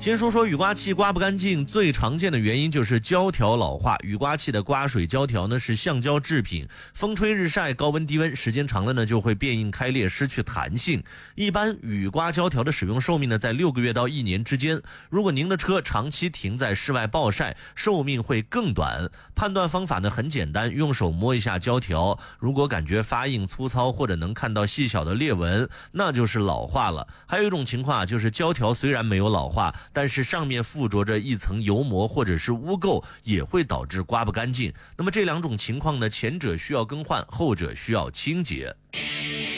先说说雨刮器刮不干净，最常见的原因就是胶条老化。雨刮器的刮水胶条呢是橡胶制品，风吹日晒、高温低温，时间长了呢就会变硬开裂，失去弹性。一般雨刮胶条的使用寿命呢在6个月到1年之间。如果您的车长期停在室外暴晒，寿命会更短。判断方法呢很简单，用手摸一下胶条，如果感觉发硬粗糙或者能看到细小的裂纹，那就是老化了。还有一种情况就是胶条虽然没有老化，但是上面附着着一层油膜或者是污垢，也会导致刮不干净。那么这两种情况呢，前者需要更换，后者需要清洁。